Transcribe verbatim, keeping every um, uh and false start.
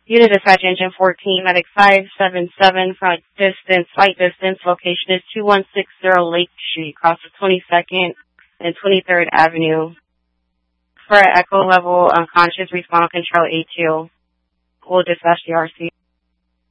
Unit Dispatch Engine fourteen, Medic five seven seven, front distance, flight distance, location is two one six zero Lake Street, across the twenty-second and twenty-third Avenue. For Echo level unconscious, respond control A two. We'll dispatch the R C.